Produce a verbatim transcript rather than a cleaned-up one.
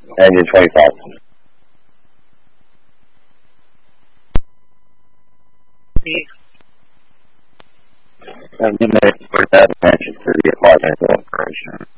Engine twenty-five. I'm going to put that attention to the apartment operation.